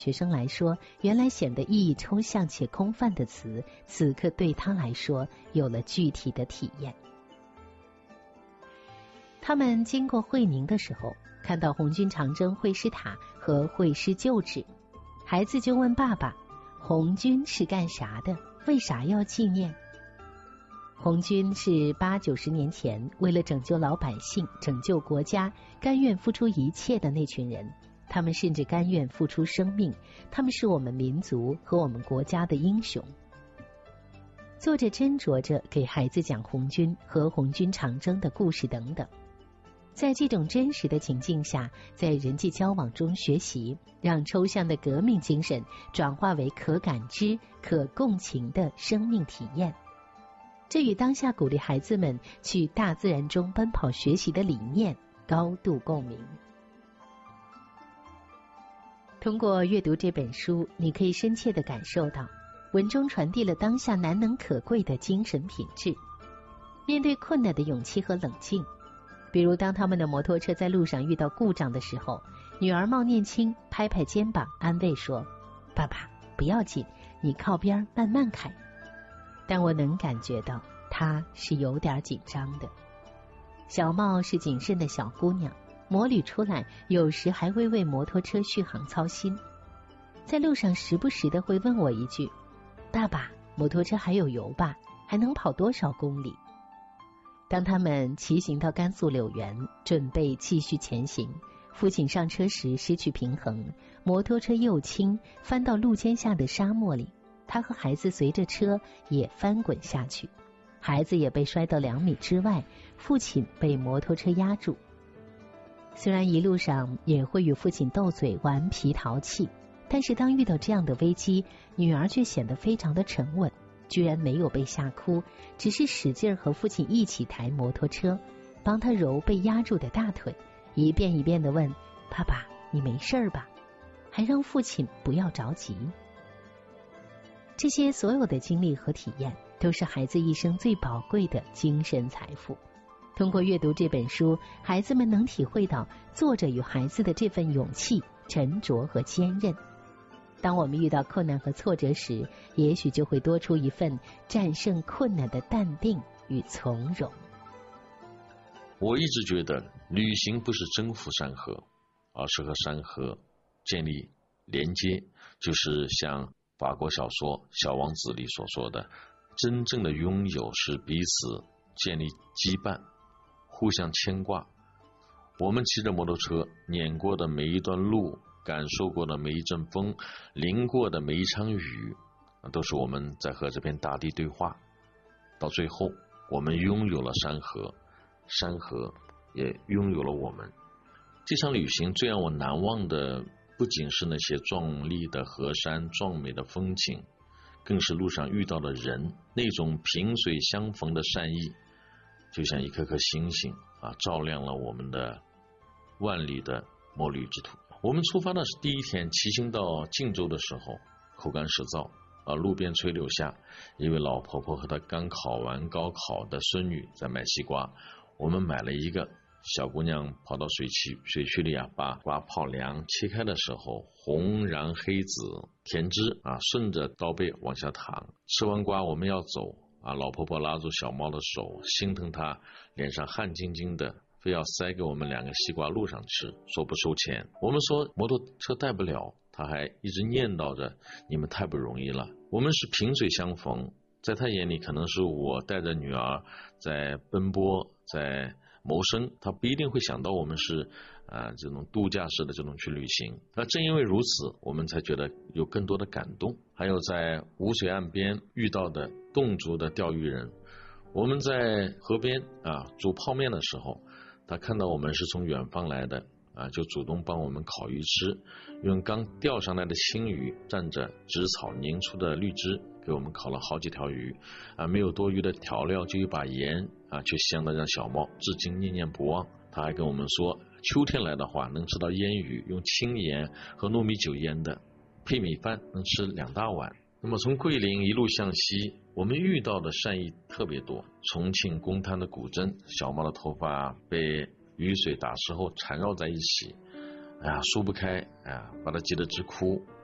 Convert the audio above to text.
学生来说，原来显得意义抽象且空泛的词，此刻对他来说有了具体的体验。他们经过会宁的时候，看到红军长征会师塔和会师旧址，孩子就问爸爸，红军是干啥的？为啥要纪念？红军是80-90年前为了拯救老百姓、拯救国家，甘愿付出一切的那群人。他们甚至甘愿付出生命，他们是我们民族和我们国家的英雄。作者斟酌着给孩子讲红军和红军长征的故事等等，在这种真实的情境下，在人际交往中学习，让抽象的革命精神转化为可感知、可共情的生命体验。这与当下鼓励孩子们去大自然中奔跑学习的理念高度共鸣。通过阅读这本书，你可以深切地感受到文中传递了当下难能可贵的精神品质，面对困难的勇气和冷静。比如当他们的摩托车在路上遇到故障的时候，女儿冒念轻拍拍肩膀安慰说，爸爸不要紧，你靠边慢慢开。但我能感觉到她是有点紧张的。小茂是谨慎的小姑娘，摩旅出来有时还会为摩托车续航操心，在路上时不时的会问我一句，爸爸摩托车还有油吧，还能跑多少公里？当他们骑行到甘肃柳园，准备继续前行，父亲上车时失去平衡，摩托车又轻，翻到路肩下的沙漠里，他和孩子随着车也翻滚下去，孩子也被摔到2米之外，父亲被摩托车压住。虽然一路上也会与父亲斗嘴顽皮淘气，但是当遇到这样的危机，女儿却显得非常的沉稳，居然没有被吓哭，只是使劲和父亲一起抬摩托车，帮他揉被压住的大腿，一遍一遍地问，爸爸你没事吧？还让父亲不要着急。这些所有的经历和体验都是孩子一生最宝贵的精神财富。通过阅读这本书，孩子们能体会到作者与孩子的这份勇气、沉着和坚韧。当我们遇到困难和挫折时，也许就会多出一份战胜困难的淡定与从容。 我一直觉得旅行不是征服山河，而是和山河建立连接，就是像法国小说《小王子》里所说的，真正的拥有是彼此建立羁绊，互相牵挂。我们骑着摩托车碾过的每一段路，感受过的每一阵风，淋过的每一场雨，都是我们在和这片大地对话。到最后，我们拥有了山河，山河也拥有了我们。这场旅行最让我难忘的，不仅是那些壮丽的河山、壮美的风景，更是路上遇到的人，那种萍水相逢的善意，就像一颗颗星星照亮了我们的万里的摩旅之途。我们出发的是第一天，骑行到晋州的时候，口干舌燥路边垂柳下，一位老婆婆和她刚考完高考的孙女在卖西瓜。我们买了一个，小姑娘跑到水渠里把瓜泡凉，切开的时候红然黑紫，甜汁顺着刀背往下淌。吃完瓜我们要走老婆婆拉住小猫的手，心疼她脸上汗津津的，非要塞给我们2个西瓜路上吃，说不收钱。我们说摩托车带不了，她还一直念叨着你们太不容易了。我们是萍水相逢，在她眼里可能是我带着女儿在奔波，在谋生，她不一定会想到我们是这种度假式的这种去旅行。正因为如此，我们才觉得有更多的感动。还有在污水岸边遇到的侗族的钓鱼人，我们在河边煮泡面的时候，他看到我们是从远方来的就主动帮我们烤鱼吃，用刚钓上来的青鱼蘸着紫草凝出的绿汁给我们烤了好几条鱼没有多余的调料，就一把盐却香得让小猫至今念念不忘。他还跟我们说，秋天来的话能吃到腌鱼，用青盐和糯米酒腌的，配米饭能吃2大碗。那么从桂林一路向西，我们遇到的善意特别多。重庆公滩的古镇，小猫的头发被雨水打湿后缠绕在一起，梳不开把它急得直哭。